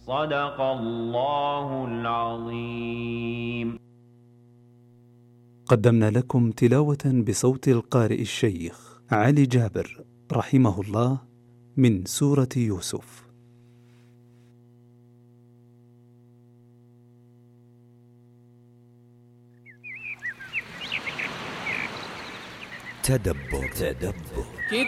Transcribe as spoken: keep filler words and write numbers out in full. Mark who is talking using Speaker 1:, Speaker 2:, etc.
Speaker 1: صدق الله العظيم.
Speaker 2: قدمنا لكم تلاوة بصوت القارئ الشيخ علي جابر رحمه الله من سورة يوسف.
Speaker 3: تدبر تدبر